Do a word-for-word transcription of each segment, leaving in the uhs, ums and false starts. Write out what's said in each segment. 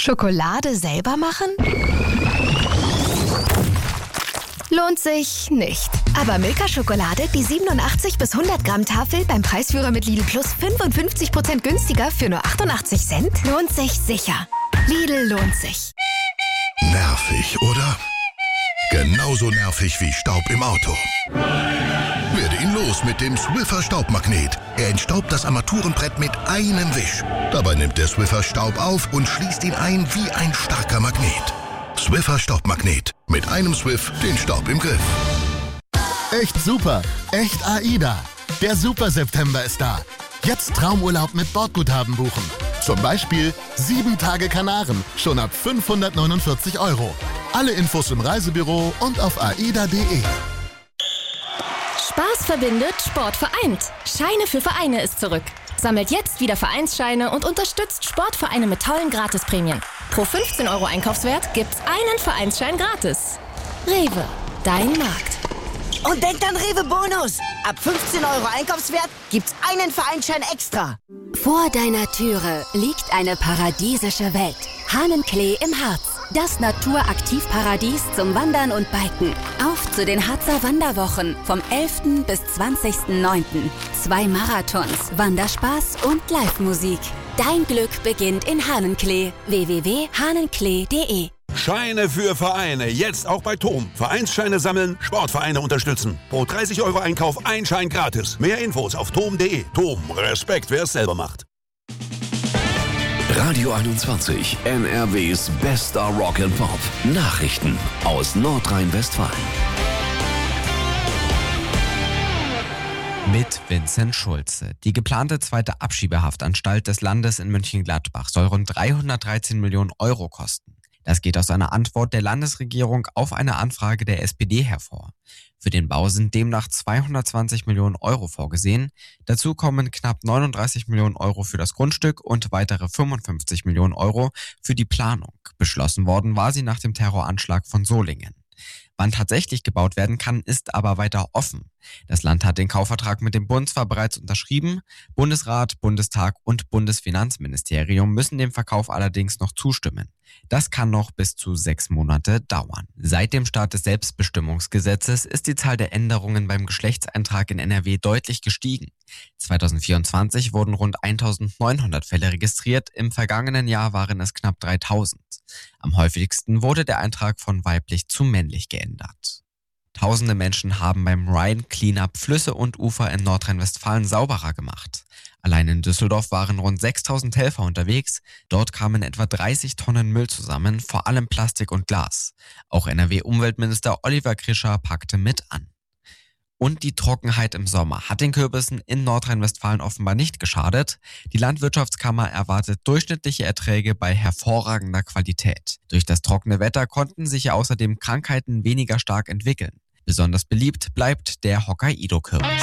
Schokolade selber machen? Lohnt sich nicht. Aber Milka-Schokolade, die siebenundachtzig bis hundert Gramm Tafel beim Preisführer mit Lidl Plus fünfundfünfzig Prozent günstiger für nur achtundachtzig Cent, lohnt sich sicher. Lidl lohnt sich. Nervig, oder? Genauso nervig wie Staub im Auto. Werde ihn los mit dem Swiffer Staubmagnet. Er entstaubt das Armaturenbrett mit einem Wisch. Dabei nimmt der Swiffer Staub auf und schließt ihn ein wie ein starker Magnet. Swiffer Staubmagnet. Mit einem Swiff den Staub im Griff. Echt super. Echt AIDA. Der Super September ist da. Jetzt Traumurlaub mit Bordguthaben buchen. Zum Beispiel sieben Tage Kanaren. Schon ab fünfhundertneunundvierzig Euro. Alle Infos im Reisebüro und auf aida punkt de. Spaß verbindet, Sport vereint. Scheine für Vereine ist zurück. Sammelt jetzt wieder Vereinsscheine und unterstützt Sportvereine mit tollen Gratisprämien. Pro fünfzehn Euro Einkaufswert gibt's einen Vereinsschein gratis. Rewe, dein Markt. Und denkt an Rewe Bonus. Ab fünfzehn Euro Einkaufswert gibt's einen Vereinsschein extra. Vor deiner Türe liegt eine paradiesische Welt. Hahnenklee im Harz. Das Naturaktivparadies zum Wandern und Biken. Auf zu den Harzer Wanderwochen vom elften bis zwanzigsten neunten Zwei Marathons, Wanderspaß und Live-Musik. Dein Glück beginnt in Hahnenklee. w w w punkt hahnenklee punkt de. Scheine für Vereine, jetzt auch bei TOM. Vereinsscheine sammeln, Sportvereine unterstützen. Pro dreißig Euro Einkauf ein Schein gratis. Mehr Infos auf tom punkt de. TOM, Respekt, wer es selber macht. Radio einundzwanzig, N R Ws bester Rock and Pop. Nachrichten aus Nordrhein-Westfalen. Mit Vincent Schulze. Die geplante zweite Abschiebehaftanstalt des Landes in Mönchengladbach soll rund dreihundertdreizehn Millionen Euro kosten. Das geht aus einer Antwort der Landesregierung auf eine Anfrage der S P D hervor. Für den Bau sind demnach zweihundertzwanzig Millionen Euro vorgesehen. Dazu kommen knapp neununddreißig Millionen Euro für das Grundstück und weitere fünfundfünfzig Millionen Euro für die Planung. Beschlossen worden war sie nach dem Terroranschlag von Solingen. Wann tatsächlich gebaut werden kann, ist aber weiter offen. Das Land hat den Kaufvertrag mit dem Bund zwar bereits unterschrieben, Bundesrat, Bundestag und Bundesfinanzministerium müssen dem Verkauf allerdings noch zustimmen. Das kann noch bis zu sechs Monate dauern. Seit dem Start des Selbstbestimmungsgesetzes ist die Zahl der Änderungen beim Geschlechtseintrag in N R W deutlich gestiegen. zweitausendvierundzwanzig wurden rund eintausendneunhundert Fälle registriert, im vergangenen Jahr waren es knapp dreitausend. Am häufigsten wurde der Eintrag von weiblich zu männlich geändert. Tausende Menschen haben beim Rhine Cleanup Flüsse und Ufer in Nordrhein-Westfalen sauberer gemacht. Allein in Düsseldorf waren rund sechstausend Helfer unterwegs. Dort kamen etwa dreißig Tonnen Müll zusammen, vor allem Plastik und Glas. Auch N R W-Umweltminister Oliver Krischer packte mit an. Und die Trockenheit im Sommer hat den Kürbissen in Nordrhein-Westfalen offenbar nicht geschadet. Die Landwirtschaftskammer erwartet durchschnittliche Erträge bei hervorragender Qualität. Durch das trockene Wetter konnten sich außerdem Krankheiten weniger stark entwickeln. Besonders beliebt bleibt der Hokkaido-Kürbis.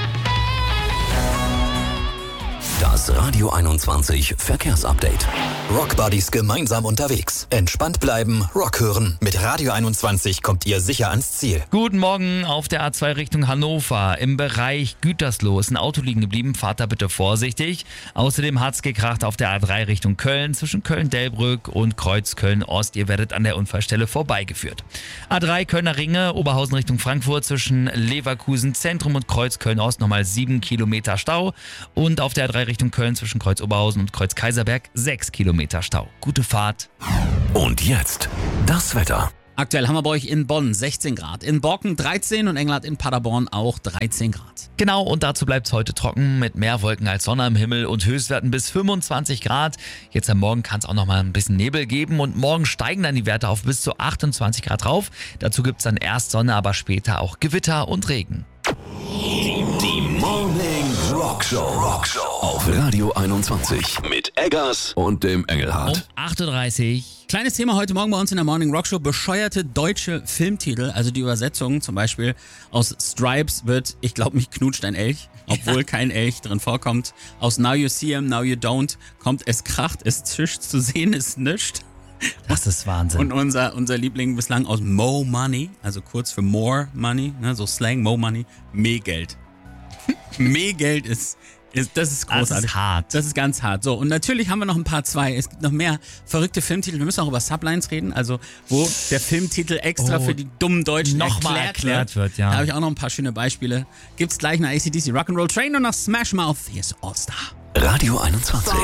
Das Radio einundzwanzig Verkehrsupdate. Rockbuddies gemeinsam unterwegs. Entspannt bleiben, Rock hören. Mit Radio einundzwanzig kommt ihr sicher ans Ziel. Guten Morgen auf der A zwei Richtung Hannover. Im Bereich Gütersloh ist ein Auto liegen geblieben. Fahrt da bitte vorsichtig. Außerdem hat's gekracht auf der A drei Richtung Köln zwischen Köln-Delbrück und Kreuz Köln-Ost. Ihr werdet an der Unfallstelle vorbeigeführt. A drei Kölner Ringe, Oberhausen Richtung Frankfurt zwischen Leverkusen Zentrum und Kreuz Köln-Ost nochmal sieben Kilometer Stau. Und auf der A drei Richtung Köln zwischen Kreuz Oberhausen und Kreuz Kaiserberg sechs Kilometer Stau. Gute Fahrt. Und jetzt das Wetter. Aktuell haben wir bei euch in Bonn sechzehn Grad, in Borken dreizehn und Englert in Paderborn auch dreizehn Grad. Genau, und dazu bleibt es heute trocken mit mehr Wolken als Sonne am Himmel und Höchstwerten bis fünfundzwanzig Grad. Jetzt am Morgen kann es auch noch mal ein bisschen Nebel geben und morgen steigen dann die Werte auf bis zu achtundzwanzig Grad rauf. Dazu gibt es dann erst Sonne, aber später auch Gewitter und Regen. Die Morning Rock Show. Rock Show auf Radio einundzwanzig mit Eggers und dem Engelhardt. Um acht Uhr dreißig. Kleines Thema heute Morgen bei uns in der Morning Rock Show. Bescheuerte deutsche Filmtitel, also die Übersetzung zum Beispiel aus Stripes wird Ich glaub mich knutscht ein Elch, obwohl kein Elch drin vorkommt. Aus Now You See Him, Now You Don't kommt Es kracht, es zischt, zu sehen ist nischt. Das ist Wahnsinn. Und unser, unser Liebling bislang aus Mo Money, also kurz für More Money, ne, so Slang, Mo Money, Mehr Geld. Mehr Geld ist, Das ist großartig. Das ist hart. Das ist ganz hart. So, und natürlich haben wir noch ein paar zwei. Es gibt noch mehr verrückte Filmtitel. Wir müssen auch über Sublines reden, also wo der Filmtitel extra Oh, für die dummen Deutschen nochmal erklärt, erklärt wird, ja. Da habe ich auch noch ein paar schöne Beispiele. Gibt's gleich nach A C D C Rock'n'Roll Train und nach Smash Mouth. Hier ist All Star. Radio einundzwanzig.